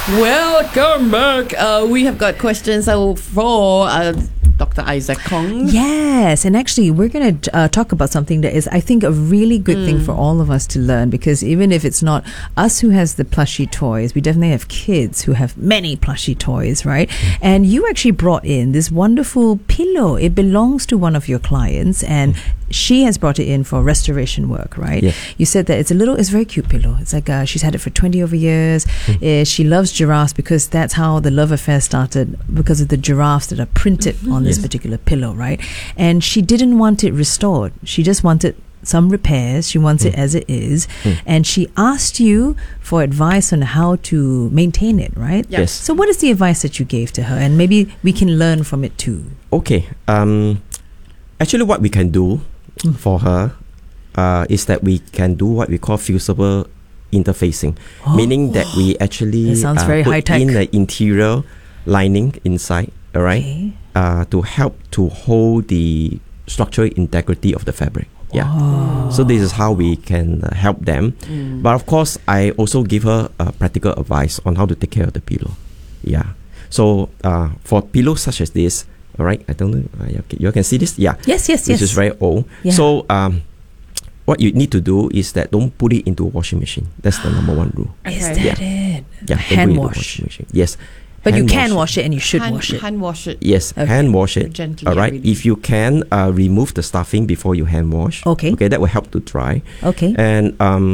Welcome back. We have got questions for Dr. Isaac Kong. Yes, and actually we're going to talk about something that is, I think, a really good thing for all of us to learn, because even if it's not us who has the plushie toys, we definitely have kids who have many plushie toys, right? And you actually brought in this wonderful pillow. It belongs to one of your clients, and she has brought it in for restoration work, right? Yes. You said that it's a very cute pillow. It's like she's had it for 20 over years. She loves giraffes because that's how the love affair started, because of the giraffes that are printed on this particular pillow, right? And she didn't want it restored. She just wanted some repairs. She wants it as it is. And she asked you for advice on how to maintain it, right? Yes. So what is the advice that you gave to her? And maybe we can learn from it too. Okay. Actually, what we can do for her is that we can do what we call fusible interfacing, meaning that we actually That sounds very put high-tech. in the interior lining inside, all right, Okay. to help to hold the structural integrity of the fabric. Yeah. So this is how we can help them. But of course, I also give her practical advice on how to take care of the pillow. Yeah. So for pillows such as this, all right, I don't know, you can see this? Yeah. Yes. Which is very old. Yeah. So what you need to do is that don't put it into a washing machine. That's the number one rule. Is Okay. that it? Yeah, don't put it Hand into a wash. washing machine. Yes. But you Hand can wash it and you should wash it. Hand wash it. Yes, Okay. hand wash it. Gently, all right. every day. If you can, remove the stuffing before you hand wash. Okay. Okay, that will help to dry. Okay. And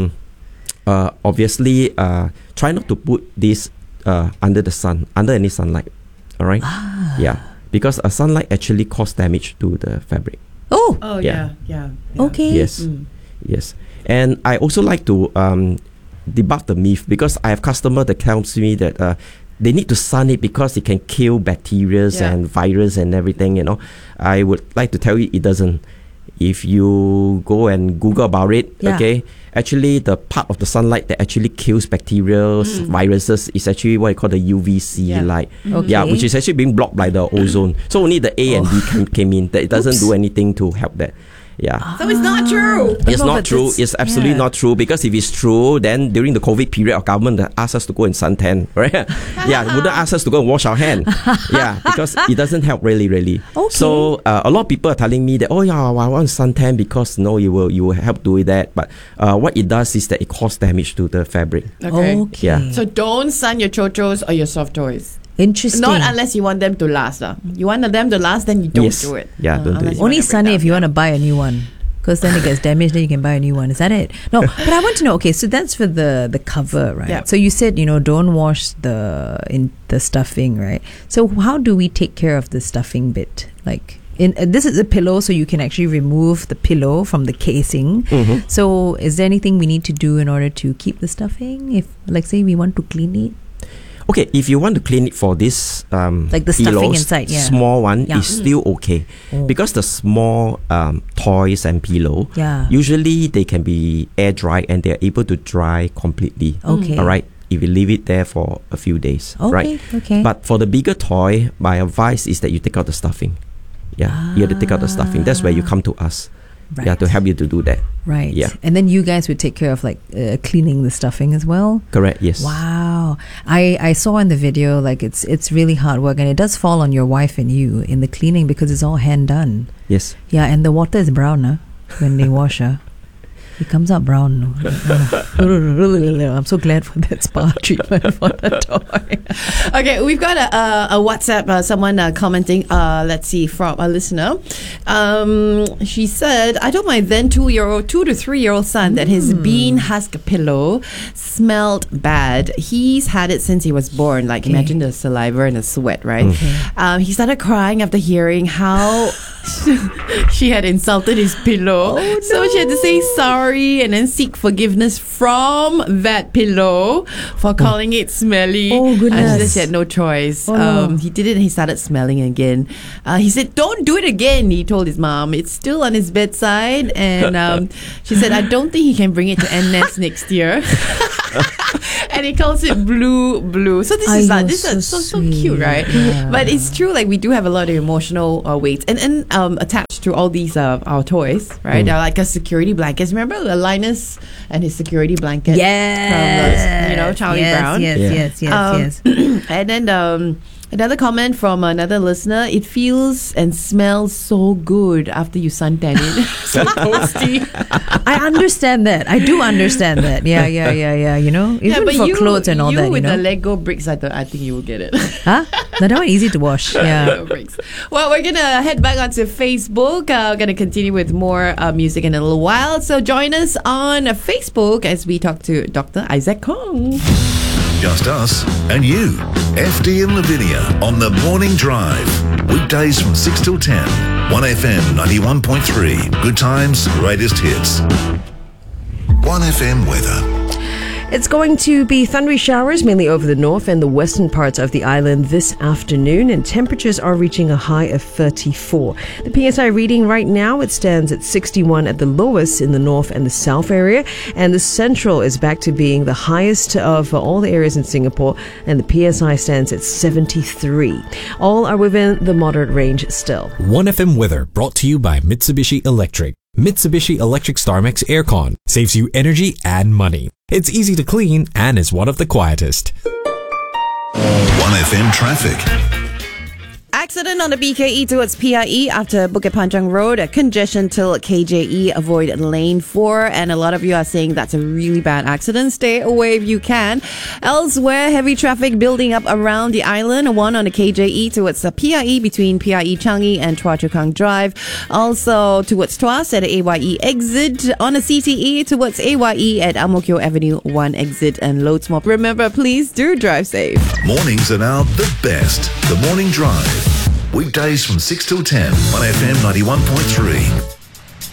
obviously, try not to put this under the sun, under any sunlight. All right. Yeah, because sunlight actually cause damage to the fabric. Oh, Oh, Yeah. yeah. okay. Yes. Yes. And I also like to debunk the myth, because I have customer that tells me that they need to sun it because it can kill bacteria Yeah. and virus and everything, you know. I would like to tell you it doesn't. If you go and Google about it, Yeah. okay, actually the part of the sunlight that actually kills bacteria, viruses is actually what I call the UVC Yeah. light. Okay. Yeah, which is actually being blocked by the ozone. So only the A and D came in. That it doesn't do anything to help that. Yeah. So it's not true. It's No, not but true. that's- It's absolutely yeah. not true, because if it's true, then during the COVID period, our government asked us to go and suntan, right? Yeah, wouldn't ask us to go and wash our hand. Yeah, because it doesn't help really. Okay. So a lot of people are telling me that, oh yeah, I want suntan because you will help do that. But what it does is that it causes damage to the fabric. Okay. Okay. Yeah. So don't sun your chochos or your soft toys. Interesting. Not unless you want them to last. You want them to last, then you don't Yes. do it. Yeah, don't do unless it. you Only wanna break Sunday down. if you want to buy a new one, because then it gets damaged, then you can buy a new one. Is that it? No, but I want to know. Okay, so that's for the cover, right? Yeah. So you said, don't wash the stuffing, right? So how do we take care of the stuffing bit? Like, this is a pillow, so you can actually remove the pillow from the casing. So is there anything we need to do in order to keep the stuffing? If, like, say we want to clean it? Okay, if you want to clean it for this Like the stuffing pillows, inside, yeah. small one Yeah. is still okay, because the small toys and pillow, Yeah. usually they can be air dry and they're able to dry completely. Okay. All right, if you leave it there for a few days, right? Okay. But for the bigger toy, my advice is that you take out the stuffing. Yeah, you have to take out the stuffing. That's where you come to us. Right. Yeah, to help you to do that. Right. Yeah. And then you guys would take care of like cleaning the stuffing as well. Correct. Yes. Wow. I saw in the video, like it's really hard work, and it does fall on your wife and you in the cleaning because it's all hand done. Yes. Yeah, and the water is brown when they wash her. It comes out brown. I'm so glad for that spa treatment for the toy. Okay, we've got a WhatsApp, someone commenting, let's see, from a listener. She said, I told my then 2 to 3 year old son that his bean husk pillow smelled bad. He's had it since he was born. Like, imagine the saliva and the sweat, right? He started crying after hearing how she had insulted his pillow. So she had to say sorry and then seek forgiveness from that pillow for calling it smelly. Oh, goodness. And she said she had no choice. Oh, no. He did it and he started smelling again. He said, don't do it again, he told his mom. It's still on his bedside. And she said, I don't think he can bring it to NS next year. And he calls it blue. So this I is know, this is so so cute, sweet. right? Yeah. But it's true, like we do have a lot of emotional weights and attached to all these our toys, right? They're like a security blankets. Remember Linus and his security blanket? From Charlie Brown. Yes. And then another comment from another listener: it feels and smells so good after you suntan it. So toasty. I understand that. I do understand that. Yeah. You know, even for clothes and all you that. You with know, the Lego bricks, I think you will get it. huh? No, that one easy to wash. Yeah. Lego bricks. Well, we're gonna head back onto Facebook. We're gonna continue with more music in a little while. So join us on Facebook as we talk to Dr. Isaac Kong. Just us and you. FD and Lavinia on the Morning Drive. Weekdays from 6 till 10. 1FM 91.3. Good times, greatest hits. 1FM weather. It's going to be thundery showers mainly over the north and the western parts of the island this afternoon, and temperatures are reaching a high of 34. The PSI reading right now, it stands at 61 at the lowest in the north and the south area, and the central is back to being the highest of all the areas in Singapore, and the PSI stands at 73. All are within the moderate range still. 1FM weather brought to you by Mitsubishi Electric. Mitsubishi Electric StarMax Aircon saves you energy and money. It's easy to clean and is one of the quietest. 1FM traffic. Accident on the BKE towards PIE after Bukit Panjang Road. A congestion till KJE. Avoid lane 4. And a lot of you are saying that's a really bad accident. Stay away if you can. Elsewhere, heavy traffic building up around the island. One on the KJE towards the PIE between PIE Changi and Choa Chu Kang Drive. Also towards Tuas at the AYE exit. On the CTE towards AYE at Ang Mo Kio Avenue 1 exit, and loads more. Remember, please do drive safe. Mornings are now the best. The Morning Drive. Weekdays from 6 till 10. 1FM 91.3.